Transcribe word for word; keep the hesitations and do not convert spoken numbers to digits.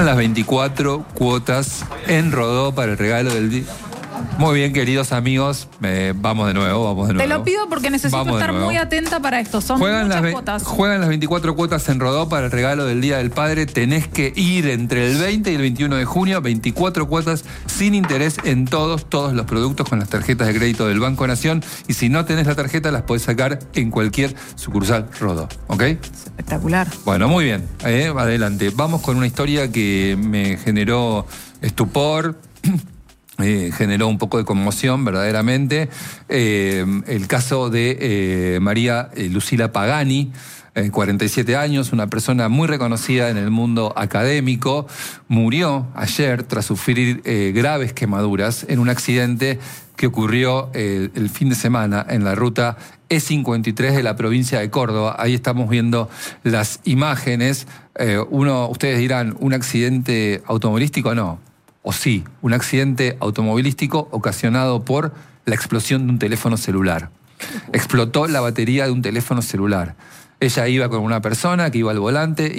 Las veinticuatro cuotas en Rodó para el regalo del día. Muy bien, queridos amigos, eh, vamos de nuevo, vamos de nuevo. Te lo pido porque necesito Vamos estar muy atenta para esto. Son juegan muchas las cuotas. Juegan las veinticuatro cuotas en Rodó para el regalo del Día del Padre. Tenés que ir entre el veinte y el veintiuno de junio. veinticuatro cuotas sin interés en todos, todos los productos con las tarjetas de crédito del Banco Nación. Y si no tenés la tarjeta, las podés sacar en cualquier sucursal Rodó. ¿Ok? Espectacular. Bueno, muy bien. Eh, adelante. Vamos con una historia que me generó estupor. Eh, generó un poco de conmoción, verdaderamente. Eh, el caso de eh, María eh, Lucila Pagani, eh, cuarenta y siete años, una persona muy reconocida en el mundo académico, murió ayer tras sufrir eh, graves quemaduras en un accidente que ocurrió eh, el fin de semana en la ruta E cincuenta y tres de la provincia de Córdoba. Ahí estamos viendo las imágenes. Eh, uno, ustedes dirán, ¿un accidente automovilístico? No. O sí, un accidente automovilístico ocasionado por la explosión de un teléfono celular. Explotó la batería de un teléfono celular. Ella iba con una persona que iba al volante